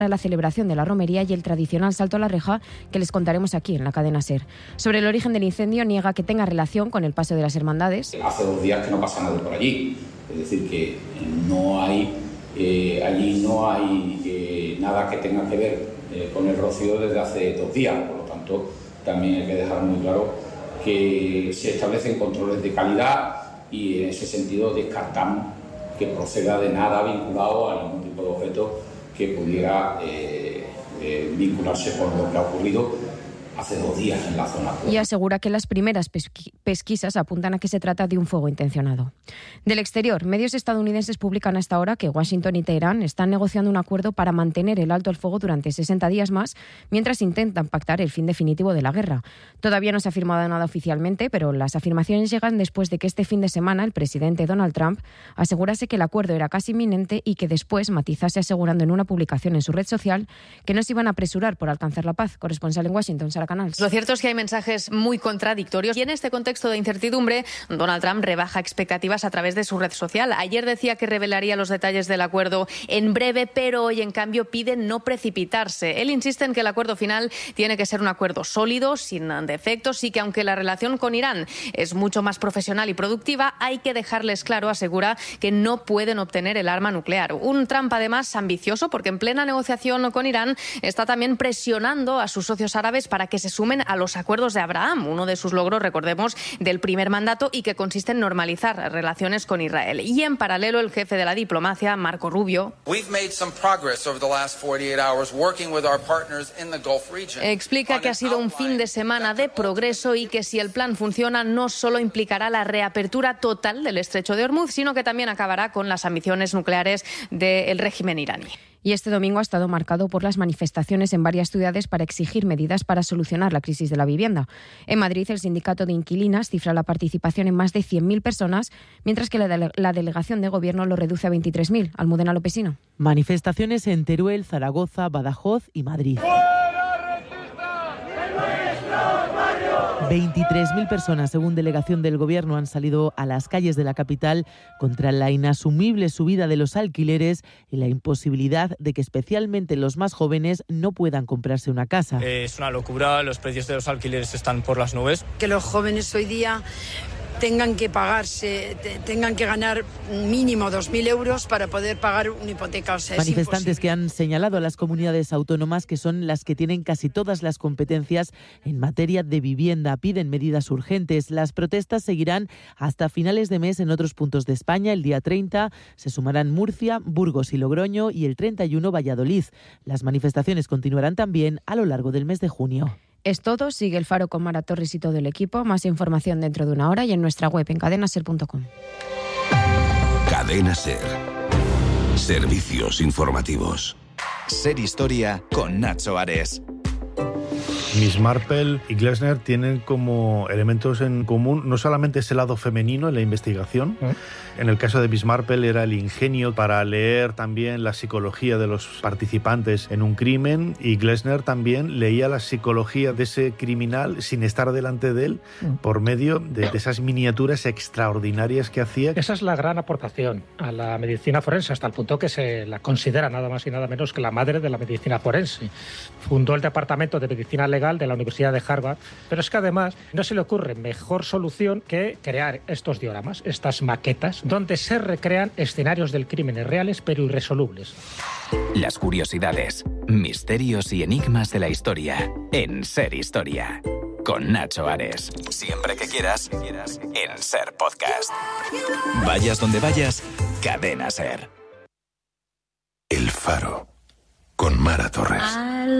la celebración de la romería y el tradicional salto a la reja que les contaremos aquí en la cadena SER. Sobre el origen del incendio, niega que tenga relación con el paso de las hermandades. Hace 2 días que no pasa nadie por allí, es decir, que no hay allí no hay nada que tenga que ver con el rocío desde hace 2 días, por lo tanto también hay que dejar muy claro que se establecen controles de calidad y en ese sentido descartamos que proceda de nada vinculado a ningún tipo de objeto que pudiera vincularse con lo que ha ocurrido hace 2 días en la zona. Y asegura que las primeras pesquisas apuntan a que se trata de un fuego intencionado. Del exterior, medios estadounidenses publican hasta ahora que Washington y Teherán están negociando un acuerdo para mantener el alto al fuego durante 60 días más, mientras intentan pactar el fin definitivo de la guerra. Todavía no se ha firmado nada oficialmente, pero las afirmaciones llegan después de que este fin de semana el presidente Donald Trump asegurase que el acuerdo era casi inminente y que después matizase asegurando en una publicación en su red social que no se iban a apresurar por alcanzar la paz. Corresponsal en Washington, Sara Canals. Lo cierto es que hay mensajes muy contradictorios y en este contexto de incertidumbre, Donald Trump rebaja expectativas a través de su red social. Ayer decía que revelaría los detalles del acuerdo en breve, pero hoy en cambio pide no precipitarse. Él insiste en que el acuerdo final tiene que ser un acuerdo sólido, sin defectos y que aunque la relación con Irán es mucho más profesional y productiva, hay que dejarles claro, asegura, que no pueden obtener el arma nuclear. Un Trump además ambicioso porque en plena negociación con Irán está también presionando a sus socios árabes para que se sumen a los acuerdos de Abraham, uno de sus logros, recordemos, del primer mandato y que consiste en normalizar relaciones con Israel. Y en paralelo, el jefe de la diplomacia, Marco Rubio, explica que ha sido un fin de semana de progreso y que si el plan funciona no solo implicará la reapertura total del estrecho de Hormuz, sino que también acabará con las ambiciones nucleares del régimen iraní. Y este domingo ha estado marcado por las manifestaciones en varias ciudades para exigir medidas para solucionar la crisis de la vivienda. En Madrid, el sindicato de inquilinas cifra la participación en más de 100.000 personas, mientras que la delegación de gobierno lo reduce a 23.000. Almudena Lopesino. Manifestaciones en Teruel, Zaragoza, Badajoz y Madrid. 23.000 personas, según delegación del Gobierno, han salido a las calles de la capital contra la inasumible subida de los alquileres y la imposibilidad de que especialmente los más jóvenes no puedan comprarse una casa. Es una locura, los precios de los alquileres están por las nubes. Que los jóvenes hoy día tengan que ganar mínimo 2.000 euros para poder pagar una hipoteca. O sea, manifestantes que han señalado a las comunidades autónomas que son las que tienen casi todas las competencias en materia de vivienda. Piden medidas urgentes. Las protestas seguirán hasta finales de mes en otros puntos de España. El día 30 se sumarán Murcia, Burgos y Logroño y el 31 Valladolid. Las manifestaciones continuarán también a lo largo del mes de junio. Es todo. Sigue El Faro con Mara Torres y todo el equipo. Más información dentro de una hora y en nuestra web en cadenaser.com. Cadena SER. Servicios informativos. SER Historia con Nacho Ares. Miss Marple y Glessner tienen como elementos en común no solamente ese lado femenino en la investigación. En el caso de Miss Marple era el ingenio para leer también la psicología de los participantes en un crimen, y Glessner también leía la psicología de ese criminal sin estar delante de él por medio de esas miniaturas extraordinarias que hacía. Esa es la gran aportación a la medicina forense, hasta el punto que se la considera nada más y nada menos que la madre de la medicina forense. Fundó el Departamento de Medicina Legal de la Universidad de Harvard, pero es que además no se le ocurre mejor solución que crear estos dioramas, estas maquetas, donde se recrean escenarios del crimen reales pero irresolubles. Las curiosidades, misterios y enigmas de la historia en SER Historia. Con Nacho Ares. Siempre que quieras, en SER Podcast. Vayas donde vayas, Cadena SER. El Faro, con Mara Torres.